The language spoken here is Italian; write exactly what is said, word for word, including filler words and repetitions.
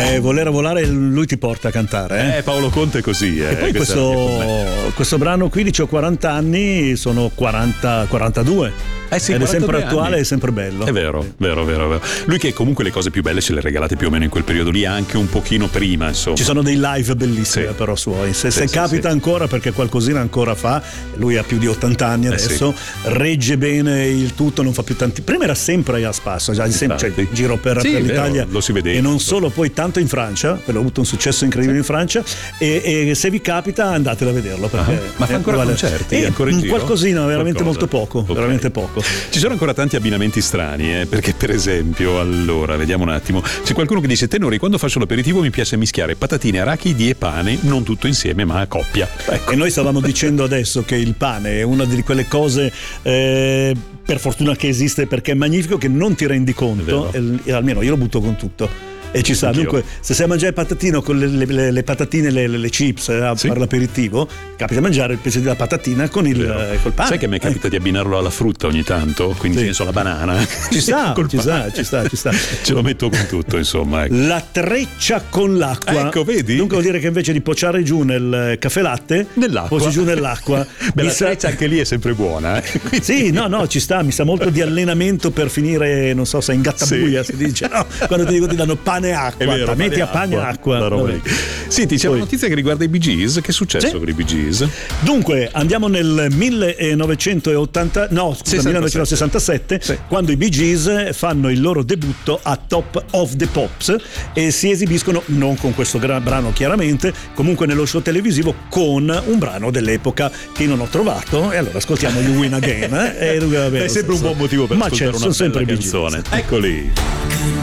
Eh, voler volare lui ti porta a cantare. Eh, eh Paolo Conte è così. Eh. E poi questo, questo brano qui dice ho quaranta anni, sono quaranta, quarantadue. Eh sì, ed è sempre attuale anni. e sempre bello. È vero, vero, vero, vero. Lui che comunque le cose più belle ce le regalate più o meno in quel periodo lì, anche un pochino prima, insomma. Ci sono dei live bellissimi, sì, però suoi. Se, sì, se sì, capita sì. ancora, perché qualcosina ancora fa, lui ha più di ottanta anni adesso, eh sì. regge bene il tutto, non fa più tanti. Prima era sempre a spasso, già sempre, cioè, giro per, sì, per l'Italia. Vero, lo si vedeva. E non solo, poi tanto in Francia, perché ha avuto un successo incredibile sì. in Francia. E, e se vi capita andate a vederlo. Perché uh-huh. Ma fa ancora vale. concerti? E ancora in giro? Qualcosina, veramente Qualcosa. molto poco. Okay. Veramente poco. Ci sono ancora tanti abbinamenti strani, eh? Perché per esempio, allora, vediamo un attimo, c'è qualcuno che dice: Tenori, quando faccio l'aperitivo mi piace mischiare patatine, arachidi e pane, non tutto insieme ma a coppia. Ecco. E noi stavamo dicendo adesso che il pane è una di quelle cose, eh, per fortuna che esiste, perché è magnifico, che non ti rendi conto, e, e almeno io lo butto con tutto. E ci sa, dunque, se sai mangiare il patatino con le, le, le patatine, le, le chips eh, sì. per l'aperitivo, capita mangiare il pezzo della patatina con il eh, col pane. Sai che a me capita eh. di abbinarlo alla frutta ogni tanto, quindi sì. penso alla banana. Ci sta, ci sta, ci sta, ci sta. Ce lo metto con tutto, insomma. Ecco. La treccia con l'acqua. Ecco, vedi? Dunque vuol dire che invece di pocciare giù nel caffè latte, nell'acqua. pocci giù nell'acqua. Beh, la sa... treccia anche lì è sempre buona. Eh? Sì, no, no, ci sta, mi sa molto di allenamento per finire, non so se in gattabuia sì. si dice, no? Quando ti dico ti danno pane e acqua. È vero. Metti a pane acqua. Senti, c'è Poi. una notizia che riguarda i Bee Gees. Che è successo sì. con i Bee Gees? Dunque, andiamo nel millenovecentottanta, no, scusa, sessantasette. millenovecentosessantasette, sì. quando i Bee Gees fanno il loro debutto a Top of the Pops e si esibiscono, non con questo gran brano chiaramente, comunque nello show televisivo con un brano dell'epoca che non ho trovato, e allora ascoltiamo You Win Again. Eh? E, vabbè, è sempre un buon motivo per Ma ascoltare c'è, una sono bella sempre canzone. Eccoli.